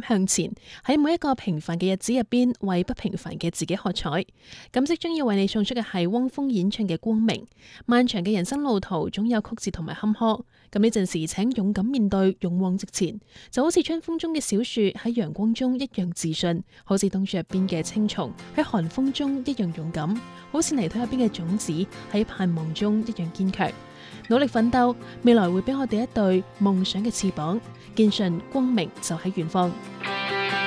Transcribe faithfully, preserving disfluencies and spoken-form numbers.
咁向前，喺每一個平凡嘅日子入邊，為不平凡嘅自己喝彩。咁即將要為你送出嘅係汪峰演唱嘅《光明》。漫長嘅人生路途總有曲折同埋坎坷，咁呢陣時請勇敢面對，勇往直前，就好似春風中嘅小樹喺陽光中一樣自信，好似冬樹入邊嘅青松喺寒風中一樣勇敢，好似泥土入邊嘅種子喺盼望中一樣堅強。努力奮鬥，未來會俾我哋一對夢想嘅翅膀，堅信光明就喺遠方。